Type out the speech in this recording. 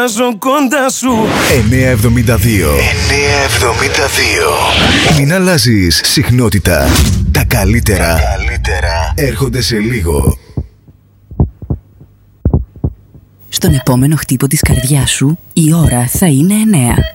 Ζω κοντά σου. 972. Μην αλλάζεις συχνότητα. Τα καλύτερα έρχονται σε λίγο. Στον επόμενο χτύπο της καρδιάς σου η ώρα θα είναι 9.